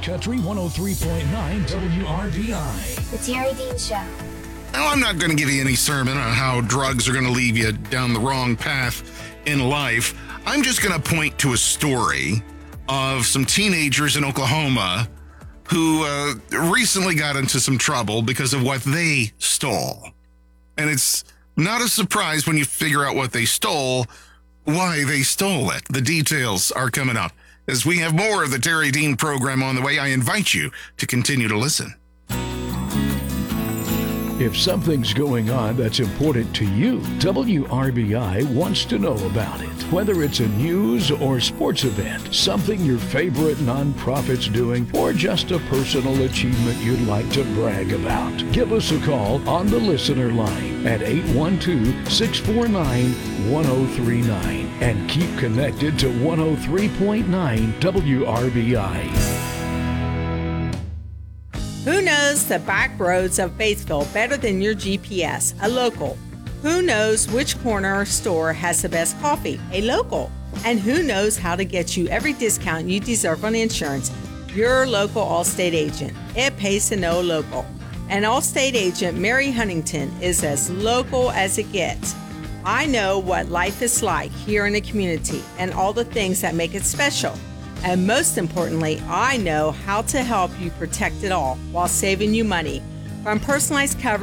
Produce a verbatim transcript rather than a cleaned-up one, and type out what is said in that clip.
Country one oh three point nine W R B I. The Terry Dean Show. Now, I'm not going to give you any sermon on how drugs are going to lead you down the wrong path in life. I'm just going to point to a story of some teenagers in Oklahoma who uh, recently got into some trouble because of what they stole. And it's not a surprise when you figure out what they stole, why they stole it. The details are coming up. As we have more of the Terry Dean program on the way, I invite you to continue to listen. If something's going on that's important to you, W R B I wants to know about it. Whether it's a news or sports event, something your favorite nonprofit's doing, or just a personal achievement you'd like to brag about. Give us a call on the listener line at eight one two, six four nine, one oh three nine and keep connected to one oh three point nine W R B I. Who knows the back roads of Batesville better than your G P S? A local. Who knows which corner or store has the best coffee? A local. And who knows how to get you every discount you deserve on insurance? Your local Allstate agent. It pays to know local. And Allstate agent Mary Huntington is as local as it gets. I know what life is like here in the community and all the things that make it special. And most importantly, I know how to help you protect it all while saving you money. From personalized coverage